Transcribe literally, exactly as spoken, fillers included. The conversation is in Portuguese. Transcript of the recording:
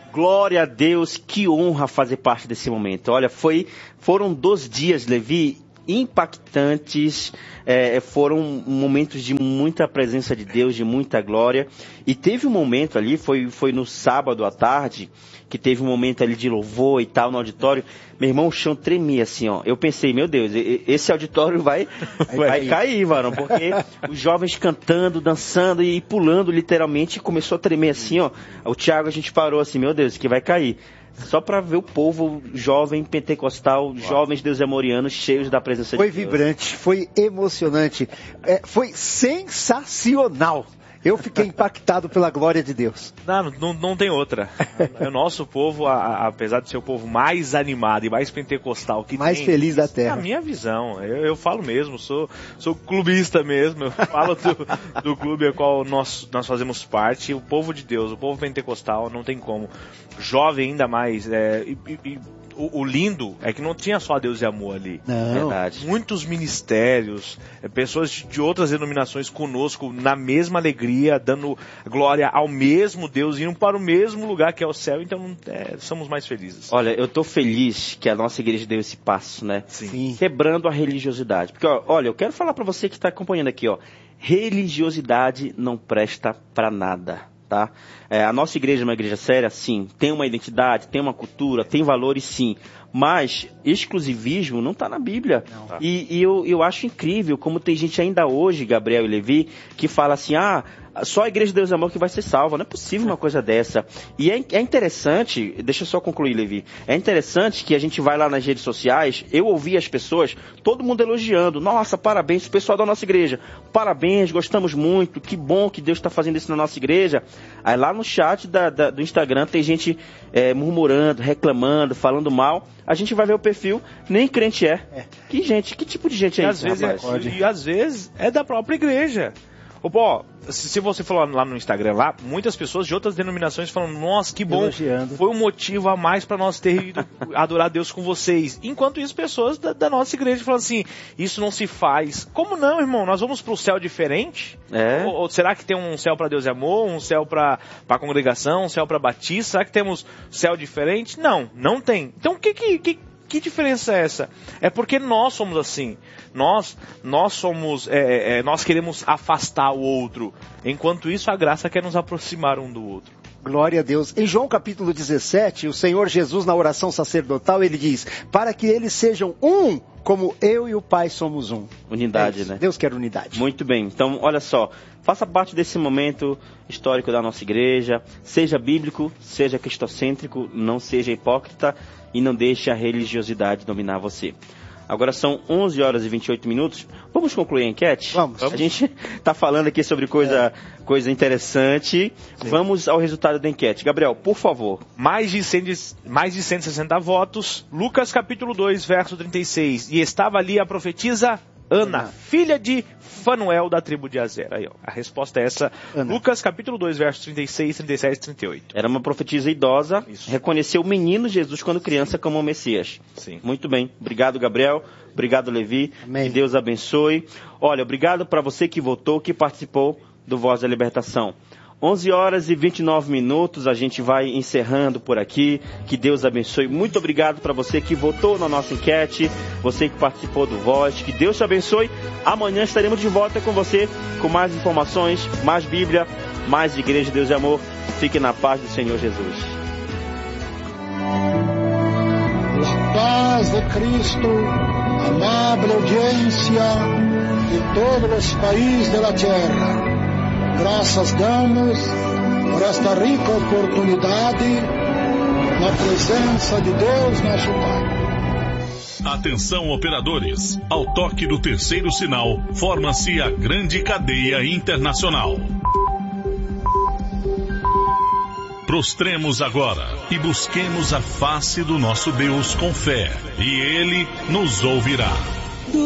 Glória a Deus, que honra fazer parte desse momento. Olha, foi, foram dois dias, Levi, impactantes, é, foram momentos de muita presença de Deus, de muita glória. E teve um momento ali, foi, foi no sábado à tarde, que teve um momento ali de louvor e tal no auditório. Meu irmão, o chão tremia assim, ó. Eu pensei, meu Deus, esse auditório vai, vai cair, varão, porque os jovens cantando, dançando e pulando literalmente, começou a tremer assim, ó. O Thiago, a gente parou assim, meu Deus, que vai cair. Só para ver o povo jovem pentecostal, Uau. jovens deus-amorianos cheios da presença foi de Deus. Foi vibrante, foi emocionante, é, foi sensacional. Eu fiquei impactado pela glória de Deus. Não, não, não tem outra. O nosso povo, a, a, apesar de ser o povo mais animado e mais pentecostal que mais tem... Mais feliz da terra. Na minha visão, eu, eu falo mesmo, sou, sou clubista mesmo, eu falo do, do clube ao qual nós, nós fazemos parte. O povo de Deus, o povo pentecostal, não tem como. Jovem ainda mais, é, e, e, O, o lindo é que não tinha só Deus e amor ali. Não. Verdade. Muitos ministérios, pessoas de outras denominações conosco, na mesma alegria, dando glória ao mesmo Deus, indo para o mesmo lugar que é o céu, então é, somos mais felizes. Olha, eu estou feliz que a nossa igreja deu esse passo, né? Sim. Quebrando a religiosidade. Porque, ó, olha, eu quero falar para você que está acompanhando aqui, ó. Religiosidade não presta para nada. Tá? É, a nossa igreja é uma igreja séria, sim. Tem uma identidade, tem uma cultura, tem valores, sim. Mas exclusivismo não está na Bíblia. Tá. E, e eu, eu acho incrível como tem gente ainda hoje, Gabriel e Levi, que fala assim, ah, só a igreja de Deus e Amor que vai ser salva. Não é possível uma coisa dessa. E é, é interessante, deixa eu só concluir, Levi. É interessante que a gente vai lá nas redes sociais, eu ouvi as pessoas, todo mundo elogiando. Nossa, parabéns, o pessoal da nossa igreja. Parabéns, gostamos muito, que bom que Deus está fazendo isso na nossa igreja. Aí lá no chat da, da, do Instagram tem gente é, murmurando, reclamando, falando mal. A gente vai ver o perfil, nem crente é. é. Que gente, que tipo de gente é e isso, às vezes é, E às vezes é da própria igreja. Pô, se você for lá no Instagram lá, muitas pessoas de outras denominações falam, nossa, que bom, elogiando. Foi um motivo a mais para nós ter ido adorar Deus com vocês. Enquanto isso, pessoas da, da nossa igreja falam assim, isso não se faz. Como não, irmão? Nós vamos para o céu diferente? É. Ou, ou será que tem um céu para Deus e amor, um céu para a congregação, um céu para batista? Será que temos céu diferente? Não, não tem. Então, o que que... que Que diferença é essa? É porque nós somos assim. Nós, nós somos, é, é, nós queremos afastar o outro. Enquanto isso, a graça quer nos aproximar um do outro. Glória a Deus. Em João capítulo dezessete, o Senhor Jesus, na oração sacerdotal, ele diz, para que eles sejam um, como eu e o Pai somos um. Unidade, é né? Deus quer unidade. Muito bem. Então, olha só. Faça parte desse momento histórico da nossa igreja. Seja bíblico, seja cristocêntrico, não seja hipócrita e não deixe a religiosidade dominar você. Agora são onze horas e vinte e oito minutos. Vamos concluir a enquete? Vamos. A gente está falando aqui sobre coisa, é. coisa interessante. Sim. Vamos ao resultado da enquete. Gabriel, por favor. Mais de, cem, mais de cento e sessenta votos. Lucas capítulo dois, verso trinta e seis. E estava ali a profetisa Ana, Ana, filha de Fanuel da tribo de Azer. Aí, ó, a resposta é essa. Ana. Lucas capítulo dois, versos trinta e seis, trinta e sete e trinta e oito. Era uma profetisa idosa, Isso. reconheceu o menino Jesus quando criança Sim. como o Messias. Sim. Muito bem. Obrigado, Gabriel. Obrigado, Levi. Amém. Que Deus abençoe. Olha, obrigado para você que votou, que participou do Voz da Libertação. onze horas e vinte e nove minutos, a gente vai encerrando por aqui. Que Deus abençoe. Muito obrigado para você que votou na nossa enquete, você que participou do Voz. Que Deus te abençoe. Amanhã estaremos de volta com você com mais informações, mais Bíblia, mais Igreja de Deus e Amor. Fique na paz do Senhor Jesus. La paz de Cristo, amable audiencia de todos los países de la tierra. Graças damos por esta rica oportunidade na presença de Deus nosso Pai. Atenção, operadores. Ao toque do terceiro sinal, forma-se a grande cadeia internacional. Prostremos agora e busquemos a face do nosso Deus com fé, e Ele nos ouvirá.